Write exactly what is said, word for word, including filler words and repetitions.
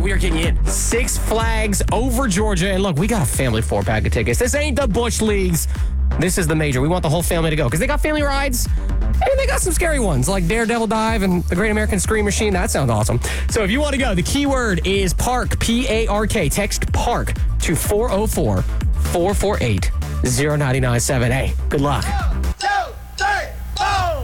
We are getting you in. Six Flags over Georgia. And look, we got a family four-pack of tickets. This ain't the Bush Leagues. This is the major. We want the whole family to go because they got family rides and they got some scary ones like Daredevil Dive and the Great American Scream Machine. That sounds awesome. So if you want to go, the keyword is PARK, P A R K. Text PARK to four oh four, four four eight, oh nine nine seven. Hey, good luck.